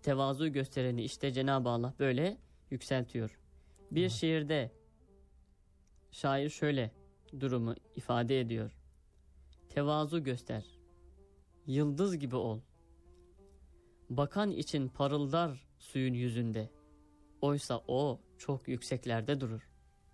tevazu göstereni işte Cenab-ı Allah böyle yükseltiyor. Bir şiirde şair şöyle durumu ifade ediyor. Tevazu göster, yıldız gibi ol. Bakan için parıldar suyun yüzünde. Oysa o çok yükseklerde durur.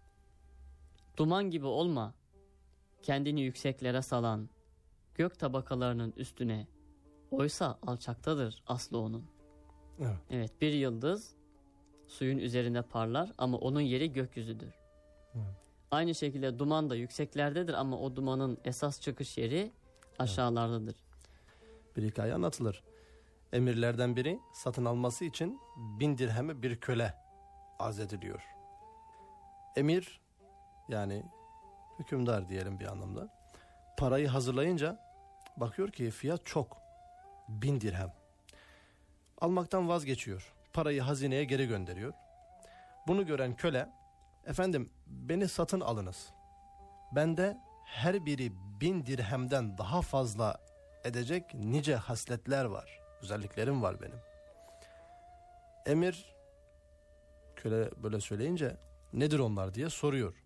Duman gibi olma, kendini yükseklere salan, gök tabakalarının üstüne. Oysa alçaktadır aslı onun. Evet. Evet, bir yıldız suyun üzerinde parlar ama onun yeri gökyüzüdür. Evet. Aynı şekilde duman da yükseklerdedir ama o dumanın esas çıkış yeri aşağılardadır. Bir hikaye anlatılır. Emirlerden biri satın alması için 1000 dirheme bir köle arz ediliyor. Emir, yani hükümdar diyelim bir anlamda, parayı hazırlayınca bakıyor ki fiyat çok, 1000 dirhem. Almaktan vazgeçiyor. Parayı hazineye geri gönderiyor. Bunu gören köle, efendim beni satın alınız. Bende her biri 1000 dirhemden daha fazla edecek nice hasletler var. Özelliklerim var benim. Emir, köle böyle söyleyince nedir onlar diye soruyor.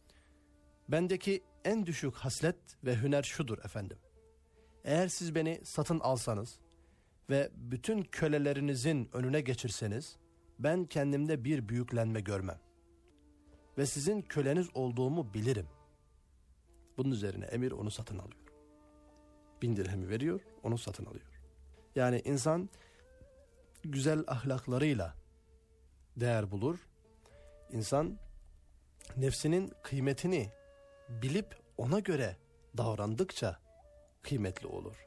Bendeki en düşük haslet ve hüner şudur efendim. Eğer siz beni satın alsanız ve bütün kölelerinizin önüne geçirseniz, ben kendimde bir büyüklenme görmem. Ve sizin köleniz olduğumu bilirim. Bunun üzerine emir onu satın alıyor. 1000 dirhemi veriyor, onu satın alıyor. Yani insan güzel ahlaklarıyla değer bulur. İnsan nefsinin kıymetini bilip ona göre davrandıkça kıymetli olur.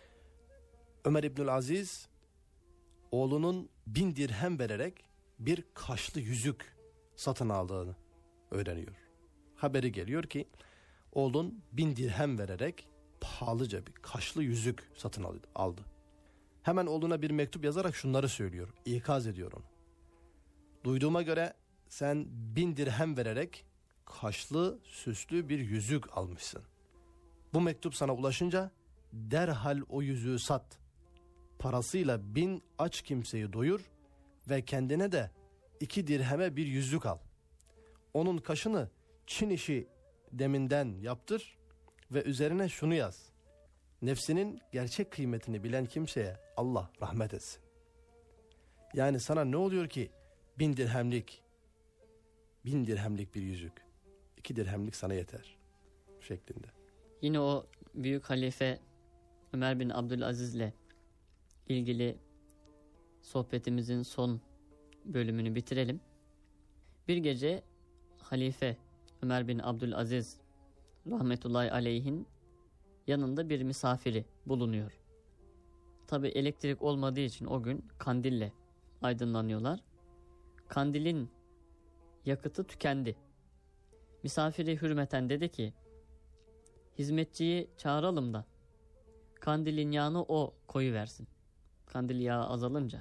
Ömer İbnül Aziz oğlunun 1000 dirhem vererek bir kaşlı yüzük satın aldığını öğreniyor. Haberi geliyor ki oğlun 1000 dirhem vererek pahalıca bir kaşlı yüzük satın aldı. Hemen oğluna bir mektup yazarak şunları söylüyor, ikaz ediyor onu. Duyduğuma göre sen 1000 dirhem vererek kaşlı süslü bir yüzük almışsın. Bu mektup sana ulaşınca derhal o yüzüğü sat. Parasıyla 1000 aç kimseyi doyur ve kendine de 2 dirheme bir yüzük al. Onun kaşını Çin işi deminden yaptır ve üzerine şunu yaz. Nefsinin gerçek kıymetini bilen kimseye Allah rahmet etsin. Yani sana ne oluyor ki 1000 dirhemlik bir yüzük, 2 dirhemlik sana yeter şeklinde. Yine o büyük halife Ömer bin Abdülaziz ile ilgili sohbetimizin son bölümünü bitirelim. Bir gece halife Ömer bin Abdülaziz rahmetullahi aleyhin yanında bir misafiri bulunuyor. Tabi elektrik olmadığı için o gün kandille aydınlanıyorlar. Kandilin yakıtı tükendi. Misafiri hürmeten dedi ki, hizmetçiyi çağıralım da kandilin yağını o koyuversin. Kandil yağı azalınca.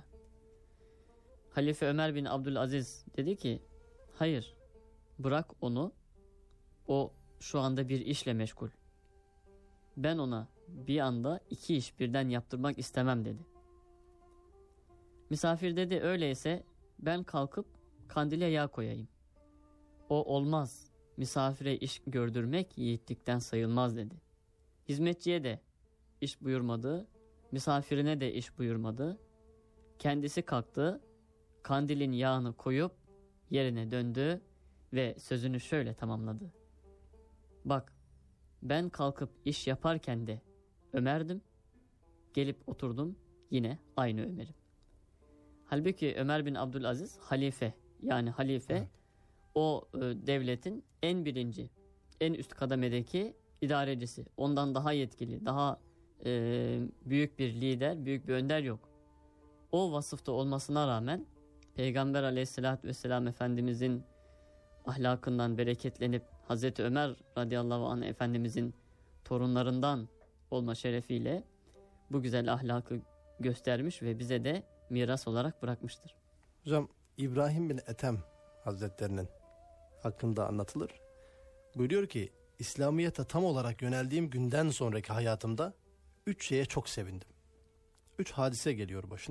Halife Ömer bin Abdülaziz dedi ki, hayır, bırak onu, o şu anda bir işle meşgul. Ben ona bir anda 2 iş birden yaptırmak istemem dedi. Misafir dedi, öyleyse ben kalkıp kandile yağ koyayım. O olmaz, misafire iş gördürmek yiğitlikten sayılmaz dedi. Hizmetçiye de iş buyurmadı, misafirine de iş buyurmadı. Kendisi kalktı, kandilin yağını koyup yerine döndü ve sözünü şöyle tamamladı. Bak, ben kalkıp iş yaparken de Ömer'dim, gelip oturdum yine aynı Ömer'im. Halbuki Ömer bin Abdülaziz halife, yani halife, evet, o devletin en birinci, en üst kademedeki idarecisi. Ondan daha yetkili, daha büyük bir lider, büyük bir önder yok. O vasıfta olmasına rağmen Peygamber aleyhissalatü vesselam Efendimizin ahlakından bereketlenip Hazreti Ömer radıyallahu anh Efendimizin torunlarından olma şerefiyle bu güzel ahlakı göstermiş ve bize de miras olarak bırakmıştır. Hocam, İbrahim bin Ethem Hazretlerinin hakkında anlatılır. Buyuruyor ki, İslamiyet'e tam olarak yöneldiğim günden sonraki hayatımda 3 şeye çok sevindim. 3 hadise geliyor başına.